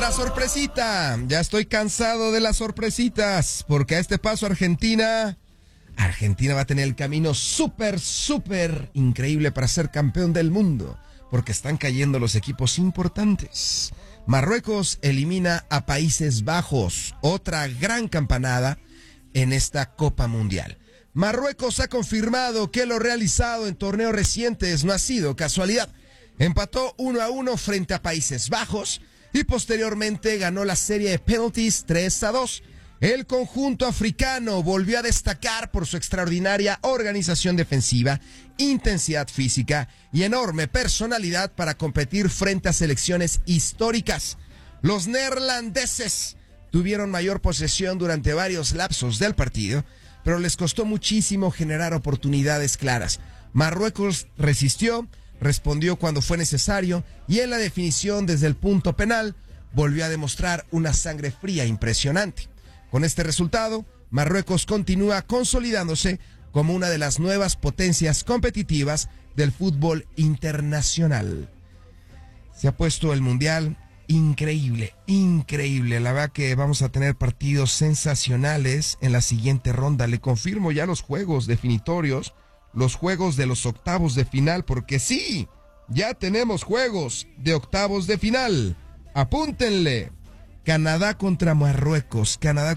otra sorpresita. Ya estoy cansado de las sorpresitas, porque a este paso Argentina va a tener el camino súper increíble para ser campeón del mundo, porque están cayendo los equipos importantes. Marruecos elimina a Países Bajos, otra gran campanada en esta Copa Mundial. Marruecos ha confirmado que lo realizado en torneos recientes no ha sido casualidad. Empató 1-1 frente a Países Bajos y posteriormente ganó la serie de penalties 3-2. El conjunto africano volvió a destacar por su extraordinaria organización defensiva, intensidad física y enorme personalidad para competir frente a selecciones históricas. Los neerlandeses tuvieron mayor posesión durante varios lapsos del partido, pero les costó muchísimo generar oportunidades claras. Marruecos resistió, respondió cuando fue necesario y en la definición desde el punto penal volvió a demostrar una sangre fría impresionante. Con este resultado, Marruecos continúa consolidándose como una de las nuevas potencias competitivas del fútbol internacional. Se ha puesto el Mundial increíble. La verdad que vamos a tener partidos sensacionales en la siguiente ronda. Le confirmo ya los juegos definitorios, los juegos de los octavos de final, porque sí, ya tenemos juegos de octavos de final. Apúntenle. Canadá contra Marruecos,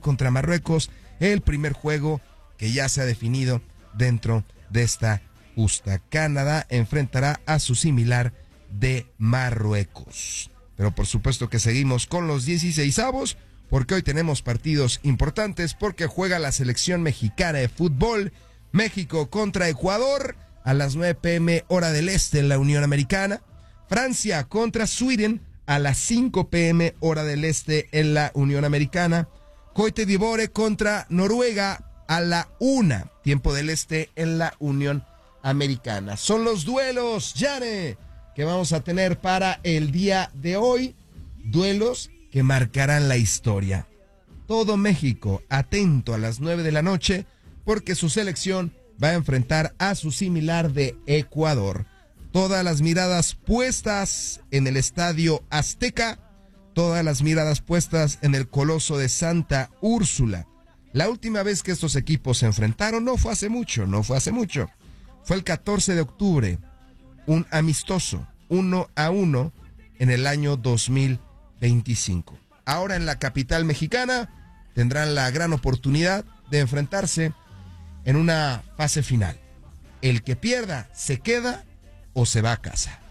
el primer juego que ya se ha definido dentro de esta justa. Canadá enfrentará a su similar de Marruecos. Pero por supuesto que seguimos con los 16avos, porque hoy tenemos partidos importantes, porque juega la selección mexicana de fútbol, México contra Ecuador, a las 9 p.m. hora del este en la Unión Americana, Francia contra Sweden, a las 5 p.m. hora del este en la Unión Americana, Cote d'Ivoire contra Noruega a la 1, tiempo del este en la Unión Americana. Son los duelos, Yane, que vamos a tener para el día de hoy, duelos que marcarán la historia. Todo México atento a las 9 de la noche, porque su selección va a enfrentar a su similar de Ecuador. Todas las miradas puestas en el Estadio Azteca, todas las miradas puestas en el Coloso de Santa Úrsula. La última vez que estos equipos se enfrentaron no fue hace mucho. Fue el 14 de octubre, un amistoso 1-1 en el año 2025. Ahora en la capital mexicana tendrán la gran oportunidad de enfrentarse en una fase final. El que pierda se queda o se va a casa.